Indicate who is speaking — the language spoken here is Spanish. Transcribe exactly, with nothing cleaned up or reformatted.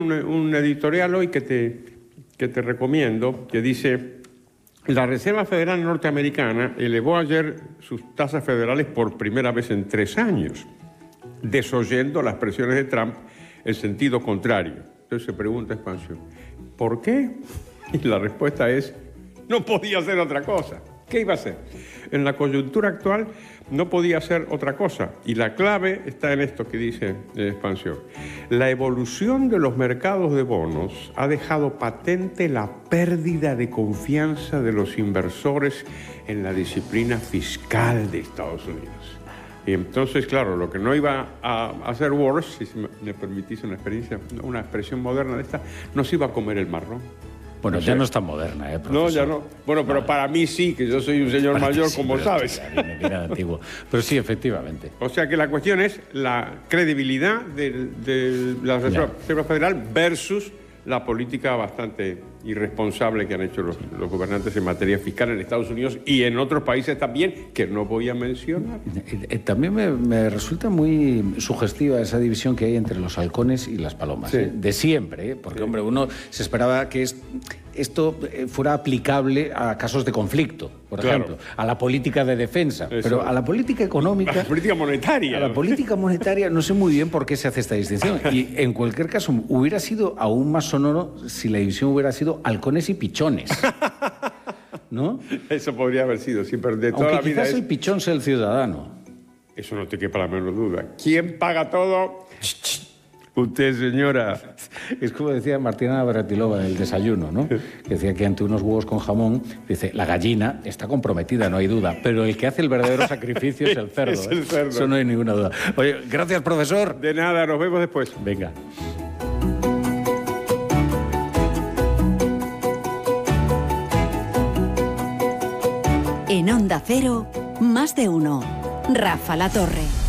Speaker 1: Un, un editorial hoy que te, que te recomiendo, que dice: la Reserva Federal Norteamericana elevó ayer sus tasas federales por primera vez en tres años, desoyendo las presiones de Trump en sentido contrario. Entonces se pregunta Expansión, ¿por qué? Y la respuesta es, no podía hacer otra cosa. ¿Qué iba a hacer? En la coyuntura actual no podía hacer otra cosa. Y la clave está en esto que dice Expansión. La evolución de los mercados de bonos ha dejado patente la pérdida de confianza de los inversores en la disciplina fiscal de Estados Unidos. Y entonces, claro, lo que no iba a hacer Wars, si me permitís una experiencia, una expresión moderna de esta, nos iba a comer el marrón.
Speaker 2: Bueno,
Speaker 1: no
Speaker 2: ya
Speaker 1: sé.
Speaker 2: no es tan moderna, ¿eh, profesor?
Speaker 1: No, ya no. Bueno, pero no. Para mí sí, que yo soy un señor
Speaker 2: para
Speaker 1: mayor,
Speaker 2: sí,
Speaker 1: como sabes.
Speaker 2: Viene, viene antiguo. Pero sí, efectivamente.
Speaker 1: O sea que la cuestión es la credibilidad de, de la Reserva, Reserva Federal versus la política bastante irresponsable que han hecho los, los gobernantes en materia fiscal en Estados Unidos y en otros países también, que no voy a mencionar.
Speaker 2: También me, me resulta muy sugestiva esa división que hay entre los halcones y las palomas. Sí. ¿eh? De siempre, ¿eh? Porque, sí. hombre, uno se esperaba que es, esto fuera aplicable a casos de conflicto, por claro. ejemplo, a la política de defensa, Eso. pero a la política económica...
Speaker 1: A la política monetaria.
Speaker 2: A la política monetaria no sé muy bien por qué se hace esta distinción. Y, en cualquier caso, hubiera sido aún más sonoro si la división hubiera sido halcones y pichones, ¿no?
Speaker 1: Eso podría haber sido, sí, pero de toda
Speaker 2: Aunque
Speaker 1: la vida
Speaker 2: quizás
Speaker 1: es...
Speaker 2: el pichón sea el ciudadano.
Speaker 1: Eso no te quepa la menor duda. ¿Quién paga todo? Usted, señora.
Speaker 2: Es como decía Martina Navratilova en el desayuno, ¿no? Que decía que ante unos huevos con jamón, dice, la gallina está comprometida, no hay duda, pero el que hace el verdadero sacrificio es el cerdo.
Speaker 1: Es el cerdo.
Speaker 2: ¿eh? Eso no hay ninguna duda. Oye, gracias, profesor.
Speaker 1: De nada, nos vemos después.
Speaker 2: Venga.
Speaker 3: En Onda Cero, más de uno. Rafa La Torre.